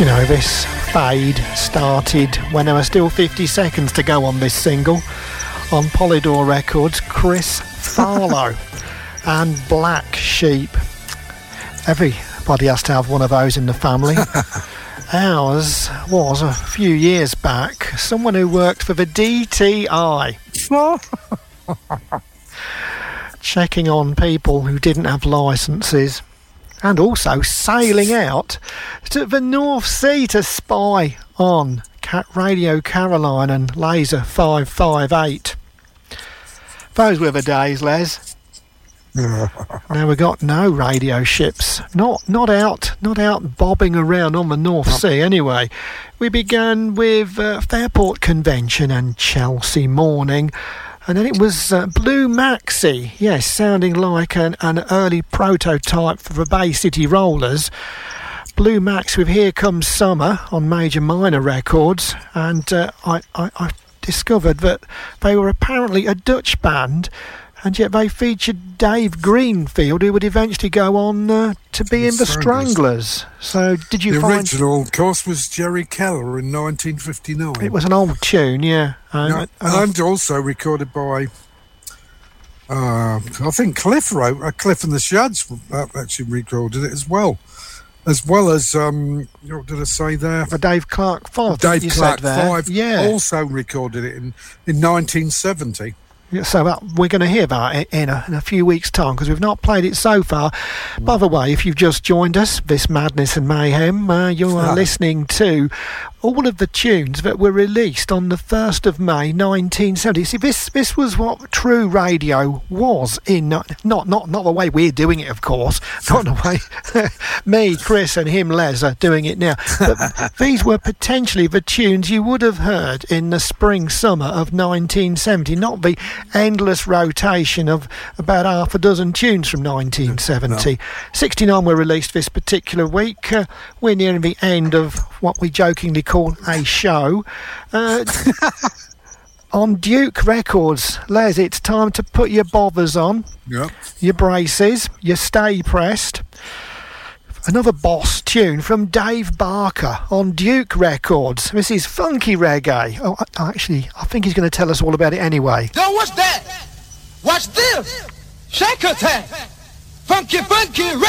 Do you know, this fade started when there were still 50 seconds to go on this single. On Polydor Records, Chris Farlow and Black Sheep. Everybody has to have one of those in the family. Ours was, a few years back, someone who worked for the DTI. Checking on people who didn't have licences. And also sailing out to the North Sea to spy on Radio Caroline and Laser 558. Those were the days, Les. Now we've got no radio ships, not out bobbing around on the North Sea anyway. We began with Fairport Convention and Chelsea Morning. And then it was Blue Maxi, yes, sounding like an early prototype for the Bay City Rollers. Blue Max with Here Comes Summer on Major Minor Records. And I discovered that they were apparently a Dutch band, and yet they featured Dave Greenfield, who would eventually go on to be in the Stranglers. So did you find... The original, of course, was Jerry Keller in 1959. It was an old tune, yeah. And also recorded by, I think Cliff Cliff and the Shads actually recorded it as well. As well as, what did I say there? The Dave Clark 5. Dave Clark 5 also recorded it in 1970. So we're going to hear that in a few weeks' time, because we've not played it so far. By the way, if you've just joined us, this Madness and Mayhem, you are listening to all of the tunes that were released on the 1st of May 1970. See, this was what true radio was in, not the way we're doing it, of course, not the way me, Chris and him, Les, are doing it now. But these were potentially the tunes you would have heard in the spring-summer of 1970, not the endless rotation of about half a dozen tunes from 1970. 69 were released this particular week. We're nearing the end of what we jokingly call a show. On Duke Records, Les, it's time to put your bothers on, your braces, your stay pressed. Another boss tune from Dave Barker on Duke Records. This is funky reggae. Oh, actually, I think he's going to tell us all about it anyway. Yo, what's that? Watch this. Shake attack. Funky reggae.